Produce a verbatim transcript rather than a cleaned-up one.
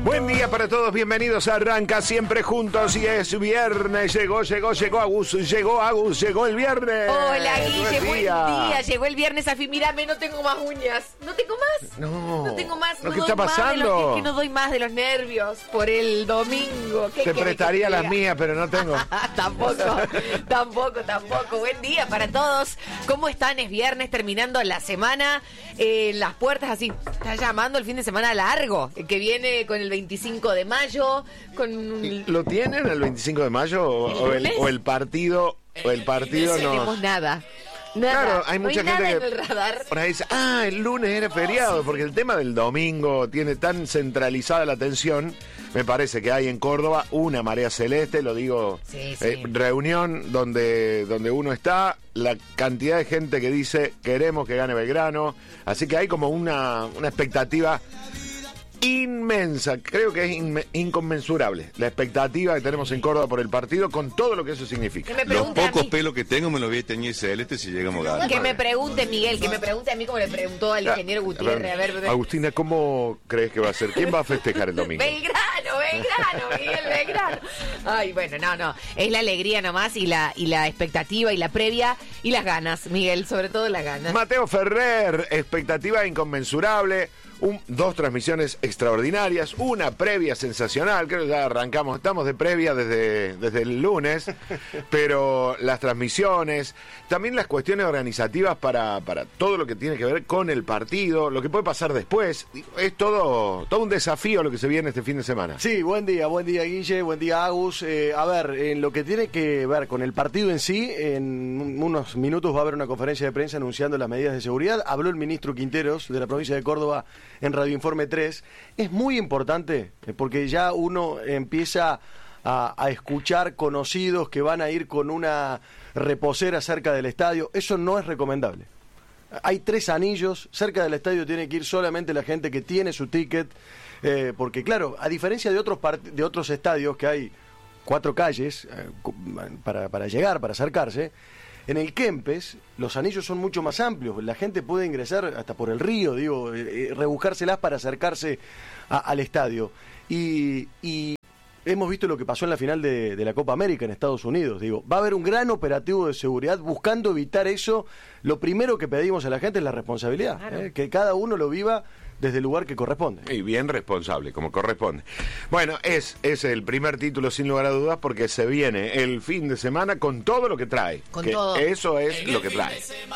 Buen día para todos, bienvenidos a Arranca Siempre Juntos y es viernes, llegó, llegó, llegó Agus, llegó Agus, llegó el viernes. Hola Guille, buen día. día, llegó el viernes, Afi, mírame, no tengo más uñas, no tengo más, No, no tengo más, ¿no no qué doy está más de pasando? los, es que no doy más de los nervios por el domingo. ¿Qué Te quiere prestaría que te las diga? mías, pero no tengo. tampoco, tampoco, tampoco. Buen día para todos. ¿Cómo están? Es viernes, terminando la semana. Eh, las puertas así, está llamando el fin de semana largo, el que viene con el veinticinco de mayo, con... ¿Lo tienen el veinticinco de mayo o, o el, o el partido o el partido no no? tenemos nada. Nada. Claro, hay No mucha nada gente en que el radar. por ahí dice, ah, el lunes era feriado, porque el tema del domingo tiene tan centralizada la atención. Me parece que hay en Córdoba una marea celeste, lo digo, Sí, sí. eh, reunión donde, donde uno está, la cantidad de gente que dice queremos que gane Belgrano, así que hay como una, una expectativa inmensa, creo que es inme- inconmensurable la expectativa que tenemos en Córdoba por el partido con todo lo que eso significa. Que me Los pregunte a pocos mí. pelos que tengo me los voy a teñir celeste si llegamos a ganar. Que me pregunte Miguel, que me pregunte a mí como le preguntó al ingeniero Gutiérrez. A ver, a ver. Agustina, ¿cómo crees que va a ser? ¿Quién va a festejar el domingo? Belgrano, Belgrano, Miguel Belgrano. Ay, bueno, no, no. Es la alegría nomás y la, y la expectativa y la previa y las ganas, Miguel, sobre todo las ganas. Mateo Ferrer, expectativa inconmensurable. Un, dos transmisiones extraordinarias, una previa sensacional, creo que ya arrancamos, estamos de previa desde, desde el lunes, pero las transmisiones, también las cuestiones organizativas para, para todo lo que tiene que ver con el partido, lo que puede pasar después, es todo, todo un desafío lo que se viene este fin de semana. Sí, buen día, buen día Guille, buen día Agus. Eh, a ver, en lo que tiene que ver con el partido en sí, en unos minutos va a haber una conferencia de prensa anunciando las medidas de seguridad. Habló el ministro Quinteros de la provincia de Córdoba en Radio Informe tres. Es muy importante eh, porque ya uno empieza a, a escuchar conocidos que van a ir con una reposera cerca del estadio. Eso no es recomendable. Hay tres anillos, cerca del estadio tiene que ir solamente la gente que tiene su ticket, eh, porque claro, a diferencia de otros part- de otros estadios que hay cuatro calles eh, cu- para, para llegar, para acercarse, en el Kempes los anillos son mucho más amplios, la gente puede ingresar hasta por el río, digo, eh, eh, rebuscárselas para acercarse a- al estadio. Y, y hemos visto lo que pasó en la final de, de la Copa América en Estados Unidos. Digo, va a haber un gran operativo de seguridad buscando evitar eso. Lo primero que pedimos a la gente es la responsabilidad, Claro. ¿eh? Que cada uno lo viva desde el lugar que corresponde. Y bien responsable, como corresponde. Bueno, es, es el primer título sin lugar a dudas porque se viene el fin de semana con todo lo que trae. Con que todo. Eso es lo que trae.